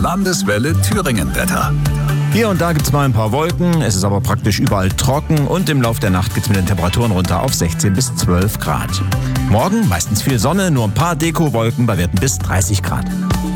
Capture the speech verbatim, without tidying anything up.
Landeswelle Thüringen-Wetter. Hier und da gibt es mal ein paar Wolken, es ist aber praktisch überall trocken und im Laufe der Nacht geht es mit den Temperaturen runter auf sechzehn bis zwölf Grad. Morgen meistens viel Sonne, nur ein paar Dekowolken bei Werten bis dreißig Grad.